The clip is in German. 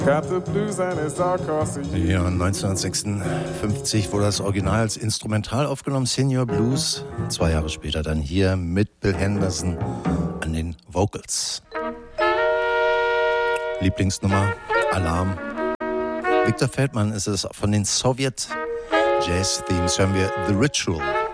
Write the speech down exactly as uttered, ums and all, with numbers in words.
Got the blues and it's all cost of you. Ja, neunzehnhundertsechsundfünfzig wurde das Original als Instrumental aufgenommen, Senior Blues. Zwei Jahre später dann hier mit Bill Henderson an den Vocals. Lieblingsnummer, Alarm. Victor Feldman ist es von den Sowjet Jazz Themes, hören wir The Ritual.